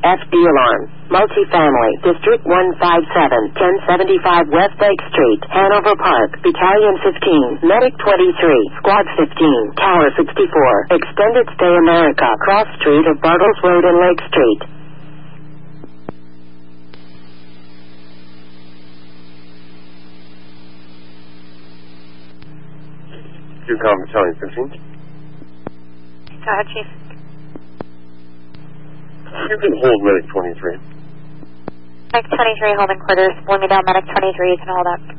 FD alarm. Multifamily, District 157, 1075 West Lake Street, Hanover Park, Battalion 15, Medic 23, Squad 15, Tower 64, Extended Stay America, Cross Street of Bartles Road and Lake Street. QCOM Battalion 15. Go ahead, Chief. You can hold Medic 23. Medic 23 holding quarters. Bloomingdale, Medic 23, you can hold up.